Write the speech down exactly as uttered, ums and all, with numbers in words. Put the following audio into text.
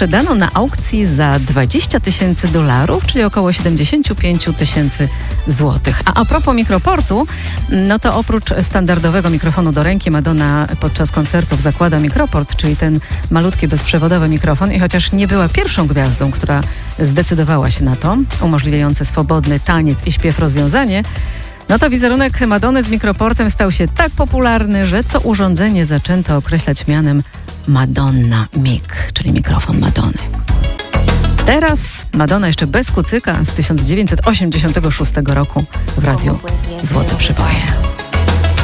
sprzedano na aukcji za dwadzieścia tysięcy dolarów, czyli około siedemdziesiąt pięć tysięcy złotych. A a propos mikroportu, no to oprócz standardowego mikrofonu do ręki Madonna podczas koncertów zakłada mikroport, czyli ten malutki bezprzewodowy mikrofon, i chociaż nie była pierwszą gwiazdą, która zdecydowała się na to, umożliwiające swobodny taniec i śpiew rozwiązanie, no to wizerunek Madonny z mikroportem stał się tak popularny, że to urządzenie zaczęto określać mianem Madonna Mic, czyli mikrofon Madonny. Teraz Madonna jeszcze bez kucyka z tysiąc dziewięćset osiemdziesiątego szóstego roku w radiu Złote Przyboje.